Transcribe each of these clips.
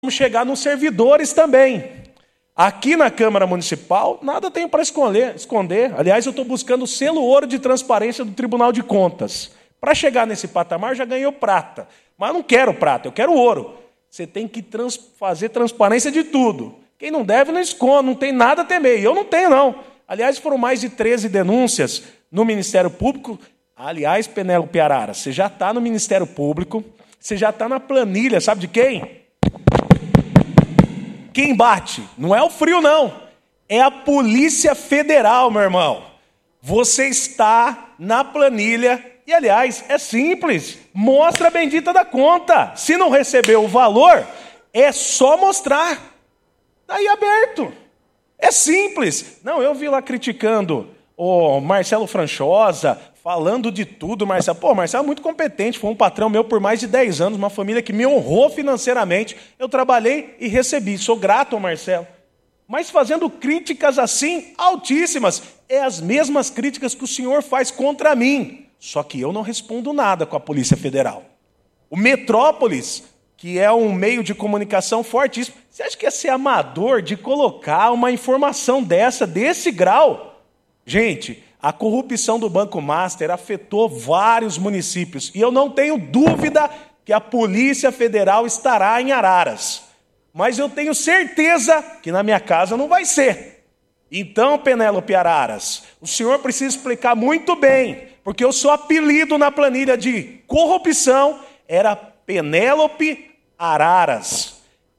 vamos chegar nos servidores também. Aqui na Câmara Municipal, nada tenho para esconder. Aliás, eu estou buscando o selo ouro de transparência do Tribunal de Contas. Para chegar nesse patamar, já ganhei o prata. Mas eu não quero prata, eu quero ouro. Você tem que fazer transparência de tudo. Quem não deve, não esconde, não tem nada a temer. E eu não tenho, não. Aliás, foram mais de 13 denúncias no Ministério Público. Aliás, Penélope Araras, você já está no Ministério Público, você já está na planilha, sabe de quem? Quem bate? Não é o frio, não. É a Polícia Federal, meu irmão. Você está na planilha e, aliás, é simples. Mostra a bendita da conta. Se não recebeu o valor, é só mostrar. Está aí aberto. É simples. Não, eu vi lá criticando o Marcelo Franchosa, falando de tudo, Marcelo. Pô, Marcelo é muito competente, foi um patrão meu por mais de 10 anos, uma família que me honrou financeiramente. Eu trabalhei e recebi, sou grato ao Marcelo. Mas fazendo críticas assim, altíssimas, é as mesmas críticas que o senhor faz contra mim. Só que eu não respondo nada com a Polícia Federal. O Metrópolis, que é um meio de comunicação fortíssimo, você acha que é ser amador de colocar uma informação desse grau? Gente, a corrupção do Banco Master afetou vários municípios. E eu não tenho dúvida que a Polícia Federal estará em Araras. Mas eu tenho certeza que na minha casa não vai ser. Então, Penélope Araras, o senhor precisa explicar muito bem, porque o seu apelido na planilha de corrupção era Penélope Araras.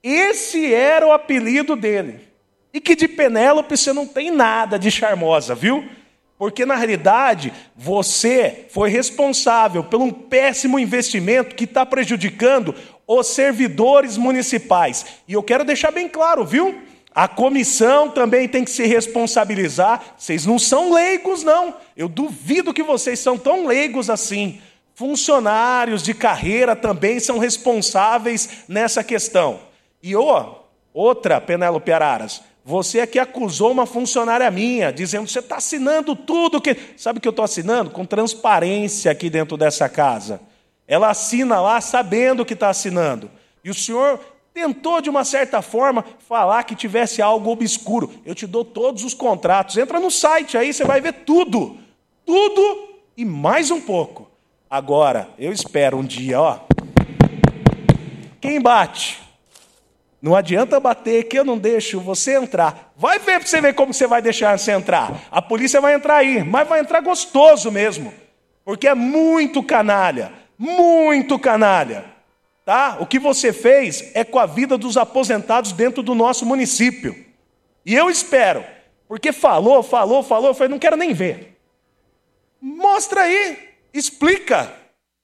Esse era o apelido dele. E que de Penélope você não tem nada de charmosa, viu? Porque, na realidade, você foi responsável por um péssimo investimento que está prejudicando os servidores municipais. E eu quero deixar bem claro, viu? A comissão também tem que se responsabilizar. Vocês não são leigos, não. Eu duvido que vocês são tão leigos assim. Funcionários de carreira também são responsáveis nessa questão. E outra, Penélope Araras, você aqui acusou uma funcionária minha, dizendo que você está assinando tudo que... Sabe o que eu estou assinando? Com transparência aqui dentro dessa casa. Ela assina lá sabendo que está assinando. E o senhor tentou, de uma certa forma, falar que tivesse algo obscuro. Eu te dou todos os contratos. Entra no site aí, você vai ver tudo. Tudo e mais um pouco. Agora, eu espero um dia, quem bate? Não adianta bater que eu não deixo você entrar. Vai ver para você ver como você vai deixar você entrar. A polícia vai entrar aí, mas vai entrar gostoso mesmo. Porque é muito canalha. Muito canalha. Tá? O que você fez é com a vida dos aposentados dentro do nosso município. E eu espero. Porque falou. Eu falei, não quero nem ver. Mostra aí. Explica.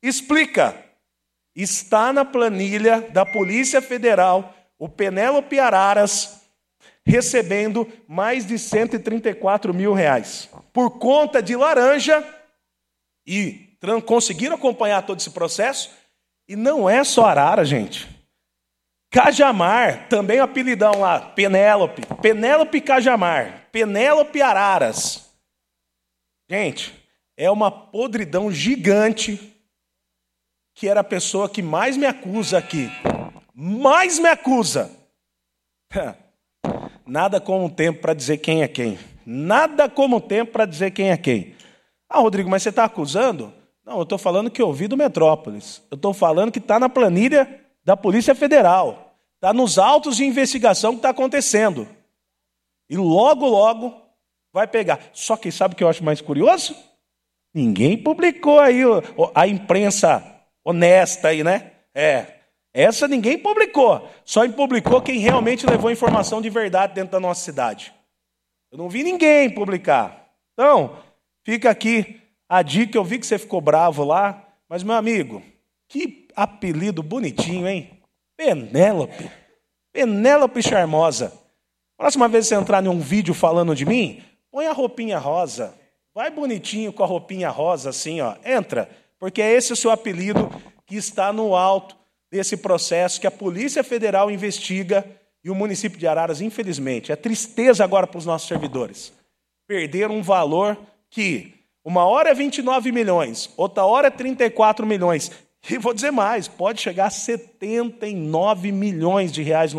Está na planilha da Polícia Federal o Penélope Araras recebendo mais de R$134 mil por conta de laranja e conseguiram acompanhar todo esse processo. E não é só Arara, gente. Cajamar, também o apelidão lá, Penélope Cajamar, Penélope Araras. Gente, é uma podridão gigante que era a pessoa que mais me acusa aqui. Mais me acusa. Nada como o tempo para dizer quem é quem. Nada como o tempo para dizer quem é quem. Ah, Rodrigo, mas você está acusando? Não, eu estou falando que eu ouvi do Metrópolis. Eu estou falando que está na planilha da Polícia Federal. Está nos autos de investigação que está acontecendo. E logo vai pegar. Só que sabe o que eu acho mais curioso? Ninguém publicou aí a imprensa honesta aí, né? Essa ninguém publicou. Só publicou quem realmente levou informação de verdade dentro da nossa cidade. Eu não vi ninguém publicar. Então, fica aqui a dica. Eu vi que você ficou bravo lá. Mas, meu amigo, que apelido bonitinho, hein? Penélope Charmosa. Próxima vez que você entrar em um vídeo falando de mim, põe a roupinha rosa. Vai bonitinho com a roupinha rosa assim, Entra. Porque é esse o seu apelido que está no alto desse processo que a Polícia Federal investiga e o município de Araras, infelizmente, é tristeza agora para os nossos servidores. Perderam um valor que uma hora é 29 milhões, outra hora é 34 milhões. E vou dizer mais, pode chegar a 79 milhões de reais